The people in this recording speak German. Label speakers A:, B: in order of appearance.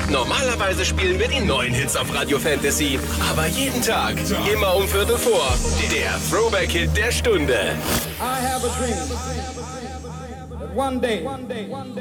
A: Normalerweise spielen wir die neuen Hits auf Radio Fantasy. Aber jeden Tag, immer um Viertel vor. Der Throwback-Hit der Stunde.
B: I have a dream that one day